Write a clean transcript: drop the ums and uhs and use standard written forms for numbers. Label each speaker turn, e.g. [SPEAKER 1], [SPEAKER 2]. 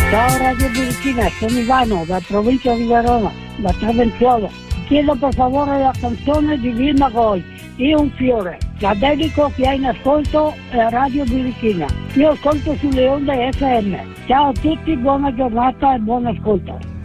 [SPEAKER 1] Ciao Radio Birichina, sono Ivano, da provincia di Verona, da Travenzuolo. Chiedo per favore la canzone di Vilma Goi, Io un fiore. La dedico a chi è in ascolto a Radio Birichina. Io ascolto sulle onde FM. Ciao a tutti, buona giornata e buon ascolto.